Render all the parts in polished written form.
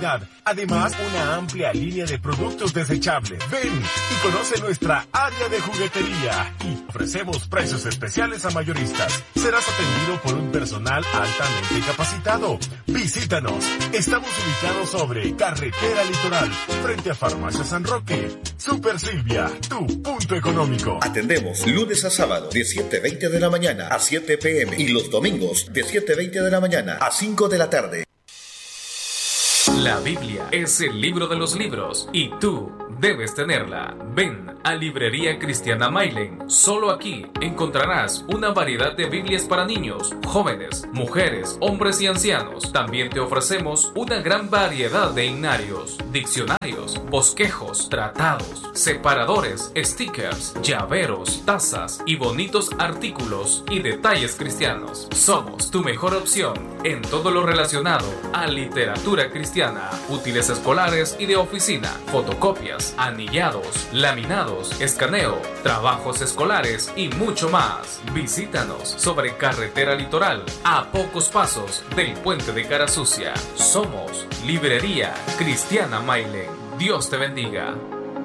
calidad. Además, una amplia línea de productos desechables. Ven y conoce nuestra área de juguetería. Y ofrecemos precios especiales a mayoristas. Serás atendido por un personal altamente capacitado. Visítanos. Estamos ubicados sobre Carretera Litoral, frente a Farmacia San Roque. Super Silvia, tu punto económico. Atendemos lunes a sábado de 7:20 de la mañana a 7 p.m. y los domingos de 7:20 de la mañana a 5 de la tarde. La Biblia es el libro de los libros y tú debes tenerla. Ven a Librería Cristiana Mailen. Solo aquí encontrarás una variedad de Biblias para niños, jóvenes, mujeres, hombres y ancianos. También te ofrecemos una gran variedad de himnarios, diccionarios, bosquejos, tratados, separadores, stickers, llaveros, tazas y bonitos artículos y detalles cristianos. Somos tu mejor opción en todo lo relacionado a literatura cristiana, útiles escolares y de oficina, fotocopias, anillados, laminados, escaneo, trabajos escolares y mucho más. Visítanos sobre Carretera Litoral, a pocos pasos del puente de Carasucia. Somos Librería Cristiana Mailen. Dios te bendiga.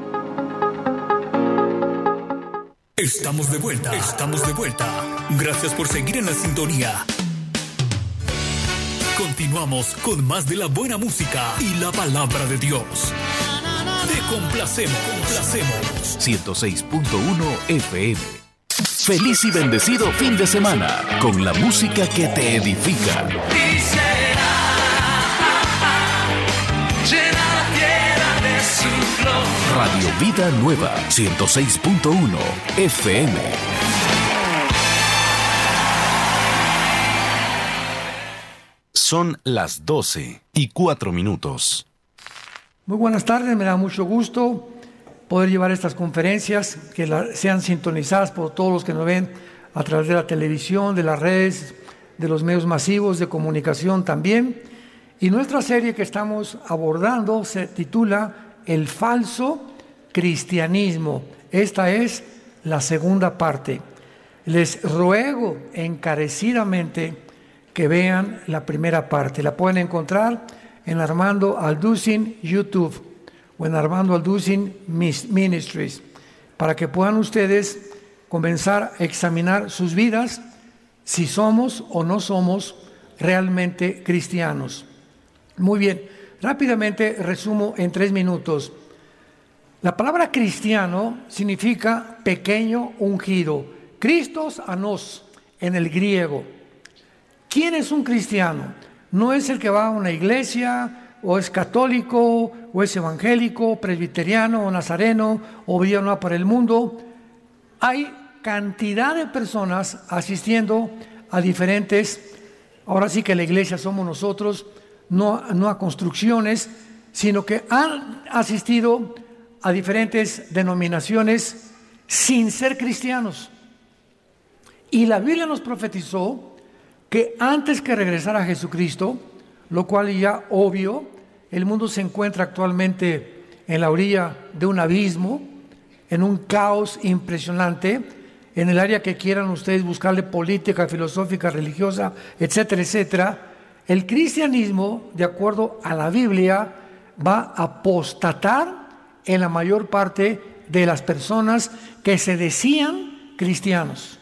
Estamos de vuelta. Gracias por seguir en la sintonía. Continuamos con más de la buena música y la palabra de Dios. Te complacemos. 106.1 FM. Feliz y bendecido fin de semana con la música que te edifica. Radio Vida Nueva, 106.1 FM. Son las 12:04. Muy buenas tardes, me da mucho gusto poder llevar estas conferencias que sean sintonizadas por todos los que nos ven a través de la televisión, de las redes, de los medios masivos de comunicación también. Y nuestra serie que estamos abordando se titula El falso cristianismo. Esta es la segunda parte. Les ruego encarecidamente que vean la primera parte. La pueden encontrar en Armando Alducin YouTube o en Armando Alducin Ministries, para que puedan ustedes comenzar a examinar sus vidas, si somos o no somos realmente cristianos. Muy bien, rápidamente resumo en 3 minutos. La palabra cristiano significa pequeño ungido, Christos anos en el griego. ¿Quién es un cristiano? No es el que va a una iglesia, o es católico, o es evangélico, presbiteriano, o nazareno, o vida nueva para el mundo. Hay cantidad de personas asistiendo a diferentes, ahora sí que la iglesia somos nosotros, no a construcciones, sino que han asistido a diferentes denominaciones sin ser cristianos. Y la Biblia nos profetizó que antes que regresara Jesucristo, lo cual ya obvio, el mundo se encuentra actualmente en la orilla de un abismo, en un caos impresionante, en el área que quieran ustedes buscarle, política, filosófica, religiosa, etcétera, etcétera. El cristianismo, de acuerdo a la Biblia, va a apostatar en la mayor parte de las personas que se decían cristianos.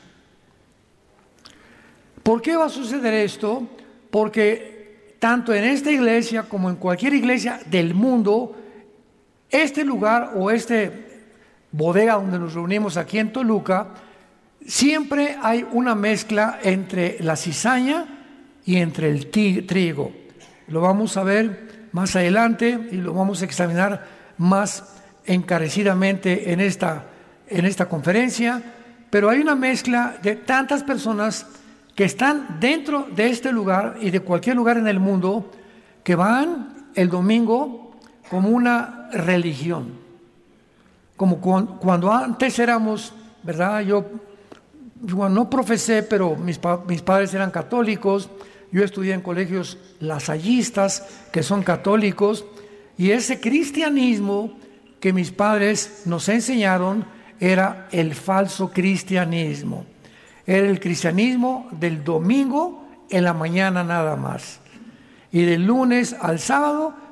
¿Por qué va a suceder esto? Porque tanto en esta iglesia como en cualquier iglesia del mundo, este lugar o este bodega donde nos reunimos aquí en Toluca, siempre hay una mezcla entre la cizaña y entre el trigo. Lo vamos a ver más adelante y lo vamos a examinar más encarecidamente en esta conferencia, pero hay una mezcla de tantas personas que están dentro de este lugar y de cualquier lugar en el mundo, que van el domingo como una religión, como cuando antes éramos, ¿verdad? Yo no profesé, pero mis padres eran católicos. Yo estudié en colegios lasallistas que son católicos, y ese cristianismo que mis padres nos enseñaron era el falso cristianismo. Era el cristianismo del domingo en la mañana nada más. Y del lunes al sábado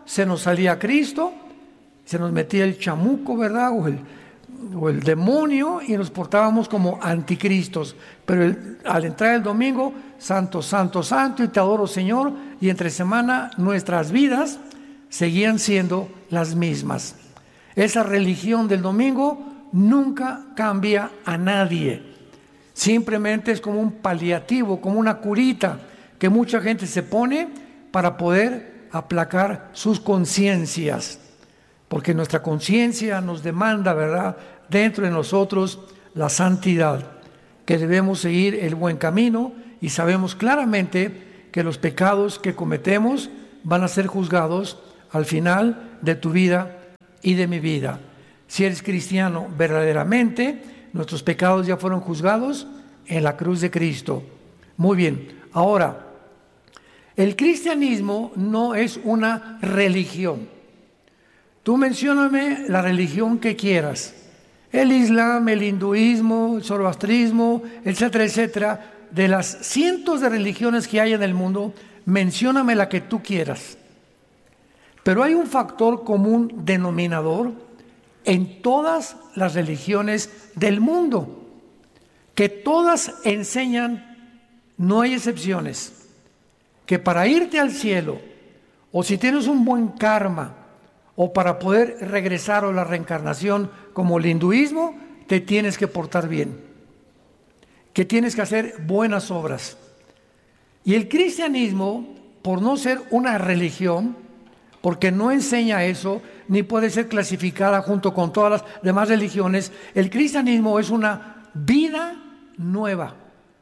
se nos salía Cristo, se nos metía el chamuco, ¿verdad? O el demonio, y nos portábamos como anticristos. Pero al entrar el domingo, santo, santo, santo, y te adoro, Señor, y entre semana nuestras vidas seguían siendo las mismas. Esa religión del domingo nunca cambia a nadie. Simplemente es como un paliativo, como una curita que mucha gente se pone para poder aplacar sus conciencias. Porque nuestra conciencia nos demanda, ¿verdad?, dentro de nosotros la santidad, que debemos seguir el buen camino, y sabemos claramente que los pecados que cometemos van a ser juzgados al final de tu vida y de mi vida. Si eres cristiano verdaderamente, nuestros pecados ya fueron juzgados en la cruz de Cristo. Muy bien, ahora, el cristianismo no es una religión. Tú mencióname la religión que quieras. El Islam, el hinduismo, el zoroastrismo, etcétera, etcétera. De las cientos de religiones que hay en el mundo, mencióname la que tú quieras. Pero hay un factor común denominador en todas las religiones del mundo, que todas enseñan, no hay excepciones, que para irte al cielo, o si tienes un buen karma, o para poder regresar a la reencarnación, como el hinduismo, te tienes que portar bien, que tienes que hacer buenas obras. Y el cristianismo, por no ser una religión, porque no enseña eso, ni puede ser clasificada junto con todas las demás religiones, el cristianismo es una vida nueva,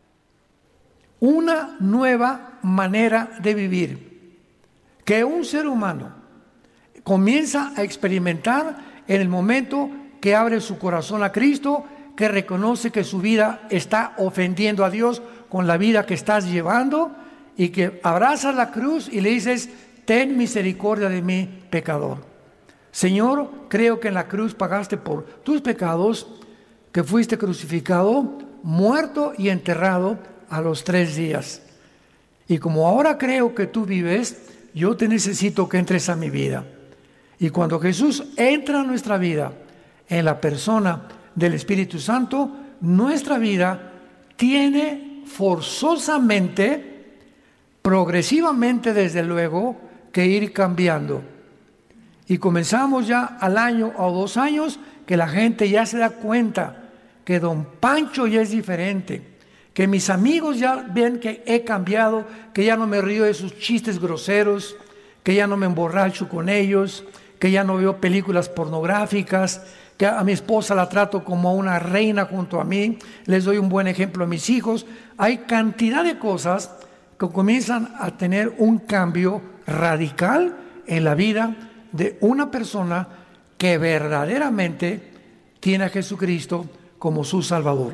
una nueva manera de vivir, que un ser humano comienza a experimentar en el momento que abre su corazón a Cristo, que reconoce que su vida está ofendiendo a Dios con la vida que estás llevando, y que abrazas la cruz y le dices: ten misericordia de mí, pecador. Señor, creo que en la cruz pagaste por tus pecados, que fuiste crucificado, muerto y enterrado a los 3 días. Y como ahora creo que tú vives, yo te necesito que entres a mi vida. Y cuando Jesús entra a nuestra vida, en la persona del Espíritu Santo, nuestra vida tiene forzosamente, progresivamente desde luego, que ir cambiando. Y comenzamos ya al año o 2 años que la gente ya se da cuenta que don Pancho ya es diferente, que mis amigos ya ven que he cambiado, que ya no me río de sus chistes groseros, que ya no me emborracho con ellos, que ya no veo películas pornográficas, que a mi esposa la trato como a una reina junto a mí, les doy un buen ejemplo a mis hijos. Hay cantidad de cosas que comienzan a tener un cambio radical en la vida de una persona que verdaderamente tiene a Jesucristo como su Salvador.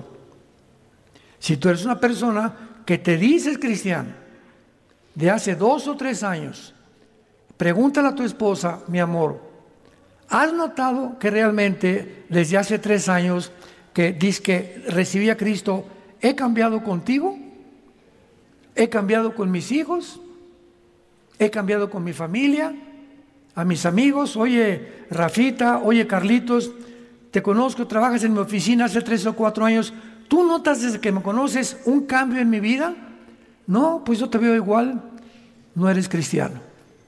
Si tú eres una persona que te dices cristiano de hace 2 o 3 años, pregúntale a tu esposa: mi amor, ¿has notado que realmente desde hace 3 años que dices que recibí a Cristo, he cambiado contigo? ¿He cambiado con mis hijos? ¿He cambiado con mi familia? A mis amigos: oye, Rafita, oye, Carlitos, te conozco, trabajas en mi oficina hace 3 o 4 años. ¿Tú notas desde que me conoces un cambio en mi vida? No, pues yo te veo igual. No eres cristiano.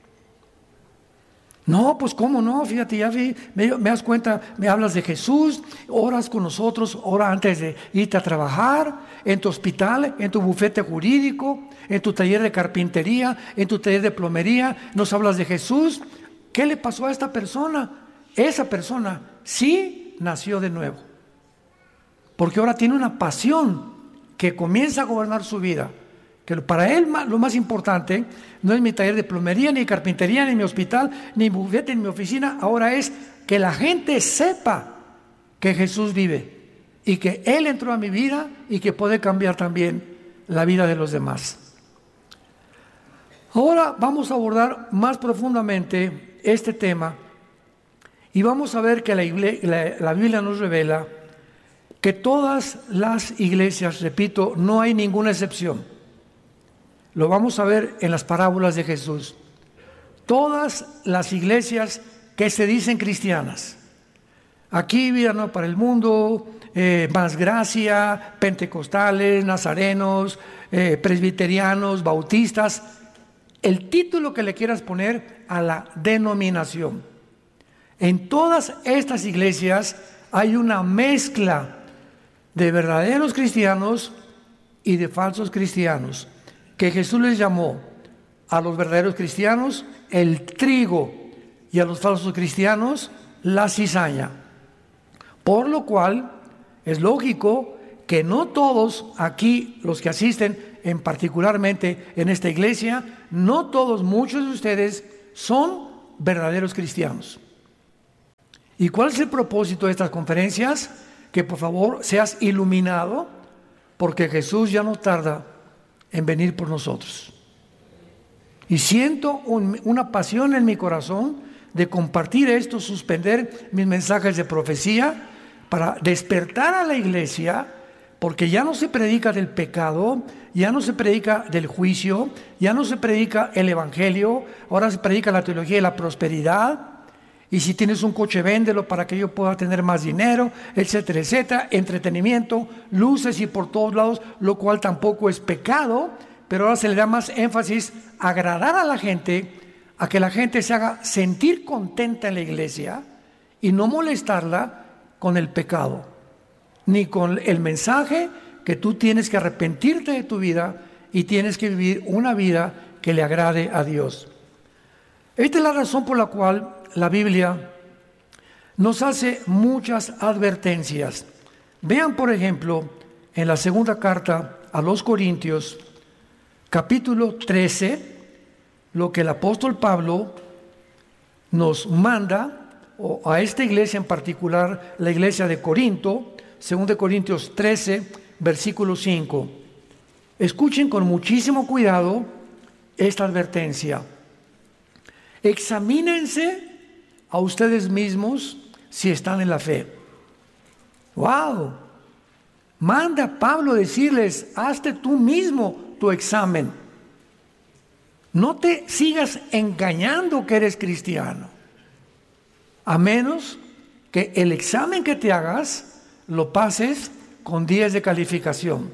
No, pues cómo no, fíjate, ya me das cuenta, me hablas de Jesús, oras con nosotros, ora antes de irte a trabajar, en tu hospital, en tu bufete jurídico, en tu taller de carpintería, en tu taller de plomería, nos hablas de Jesús. ¿Qué le pasó a esta persona? Esa persona sí nació de nuevo, porque ahora tiene una pasión que comienza a gobernar su vida. Que para él lo más importante no es mi taller de plomería, ni carpintería, ni mi hospital, ni mi bufete, ni mi oficina. Ahora es que la gente sepa que Jesús vive y que Él entró a mi vida y que puede cambiar también la vida de los demás. Ahora vamos a abordar más profundamente este tema y vamos a ver que la Biblia nos revela que todas las iglesias, repito, no hay ninguna excepción. Lo vamos a ver en las parábolas de Jesús. todas las iglesias que se dicen cristianas. Aquí, Vida Nueva para el Mundo, Más Gracia, pentecostales, nazarenos, presbiterianos, bautistas, el título que le quieras poner a la denominación. En todas estas iglesias hay una mezcla de verdaderos cristianos y de falsos cristianos, que Jesús les llamó a los verdaderos cristianos el trigo y a los falsos cristianos la cizaña. Por lo cual es lógico que no todos aquí, los que asisten particularmente en esta iglesia, no todos, muchos de ustedes son verdaderos cristianos. ¿Y cuál es el propósito de estas conferencias? Que por favor seas iluminado, porque Jesús ya no tarda en venir por nosotros. Y siento una pasión en mi corazón de compartir esto, suspender mis mensajes de profecía para despertar a la iglesia, porque ya no se predica del pecado, ya no se predica del juicio, ya no se predica el evangelio, ahora se predica la teología de la prosperidad. Y si tienes un coche, véndelo para que yo pueda tener más dinero, etcétera, etcétera. Entretenimiento, luces y por todos lados, lo cual tampoco es pecado, pero ahora se le da más énfasis a agradar a la gente, a que la gente se haga sentir contenta en la iglesia y no molestarla con el pecado, ni con el mensaje que tú tienes que arrepentirte de tu vida y tienes que vivir una vida que le agrade a Dios. Esta es la razón por la cual la Biblia nos hace muchas advertencias. Vean, por ejemplo, en la segunda carta a los Corintios, capítulo 13, lo que el apóstol Pablo nos manda, o a esta iglesia en particular, la iglesia de Corinto, 2 Corintios 13, versículo 5. Escuchen con muchísimo cuidado esta advertencia. Examínense a ustedes mismos si están en la fe. ¡Wow! Manda Pablo decirles, hazte tú mismo tu examen. No te sigas engañando que eres cristiano, a menos que el examen que te hagas lo pases con 10 de calificación.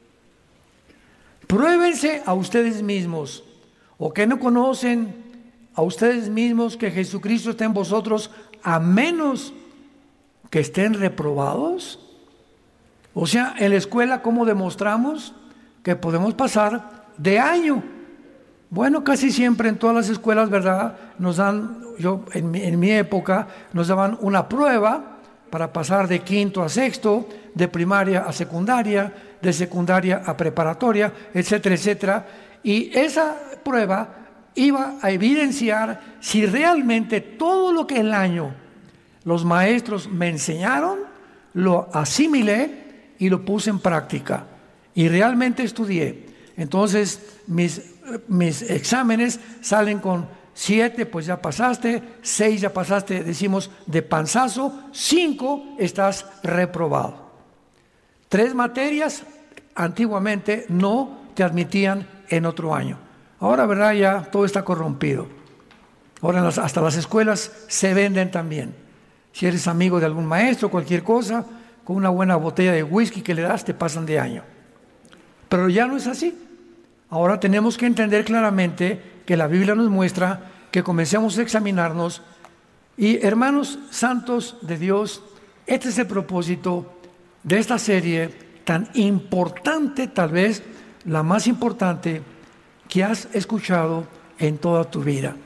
Pruébense a ustedes mismos, o que no conocen a ustedes mismos que Jesucristo está en vosotros, a menos que estén reprobados. O sea, en la escuela, ¿cómo demostramos que podemos pasar de año? Bueno, casi siempre en todas las escuelas, ¿verdad? Nos dan, en mi época, nos daban una prueba para pasar de quinto a sexto, de primaria a secundaria, de secundaria a preparatoria, etcétera, etcétera. Y esa prueba iba a evidenciar si realmente todo lo que el año los maestros me enseñaron, lo asimilé y lo puse en práctica. Y realmente estudié. Entonces, mis exámenes salen con 7, pues ya pasaste, 6 ya pasaste, decimos de panzazo, 5 estás reprobado. 3 materias antiguamente no te admitían en otro año. Ahora, ¿verdad? Ya todo está corrompido. Ahora hasta las escuelas se venden también. Si eres amigo de algún maestro, cualquier cosa, con una buena botella de whisky que le das, te pasan de año. Pero ya no es así. Ahora tenemos que entender claramente que la Biblia nos muestra que comencemos a examinarnos. Y hermanos santos de Dios, este es el propósito de esta serie tan importante, tal vez la más importante que has escuchado en toda tu vida.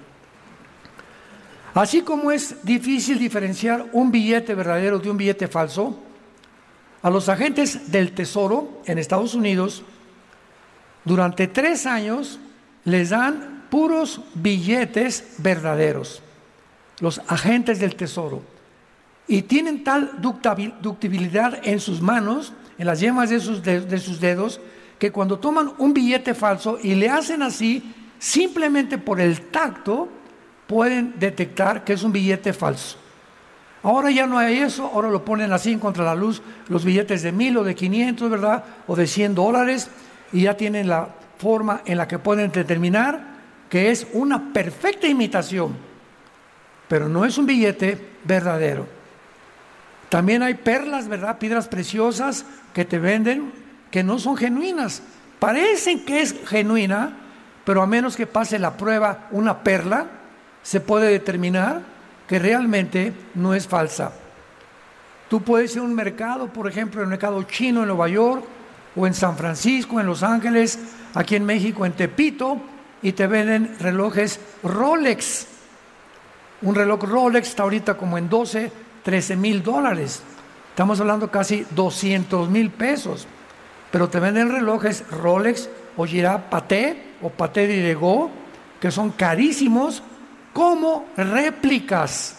Así como es difícil diferenciar un billete verdadero de un billete falso, a los agentes del Tesoro en Estados Unidos durante 3 años les dan puros billetes verdaderos, los agentes del Tesoro, y tienen tal ductibilidad en sus manos, en las yemas de sus dedos, que cuando toman un billete falso y le hacen así, simplemente por el tacto pueden detectar que es un billete falso. Ahora ya no hay eso, ahora lo ponen así contra la luz, los billetes de 1,000 o de 500, ¿verdad? O de $100, y ya tienen la forma en la que pueden determinar que es una perfecta imitación, pero no es un billete verdadero. También hay perlas, ¿verdad? Piedras preciosas que te venden que no son genuinas. Parecen que es genuina, pero a menos que pase la prueba una perla, se puede determinar que realmente no es falsa. Tú puedes ir a un mercado, por ejemplo, el mercado chino en Nueva York, o en San Francisco, en Los Ángeles, aquí en México, en Tepito, y te venden relojes Rolex. Un reloj Rolex está ahorita como en $13,000. Estamos hablando casi 200,000 pesos. Pero te venden relojes Rolex o Girard Paté o Paté de Lego, que son carísimos, como réplicas.